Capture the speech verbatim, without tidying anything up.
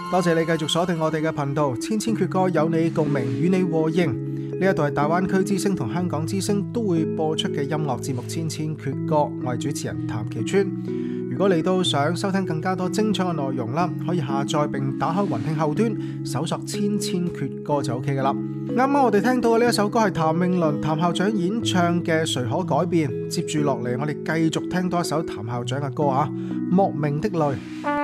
多謝你繼續鎖定我哋嘅頻道，千千闕歌有你共鳴，與你和應。呢一度係大灣區之聲同香港之聲都會播出嘅音樂節目《千千闕歌》，我係主持人譚其川。如果你都想收聽更加多精彩嘅內容啦，可以下載並打開雲聽後端，搜索千千闕歌就 OK 噶啦。啱啱我哋聽到嘅呢一首歌係譚詠麟譚校長演唱嘅《誰可改變》，接住落嚟我哋繼續聽多一首譚校長嘅歌啊，《莫名的淚》。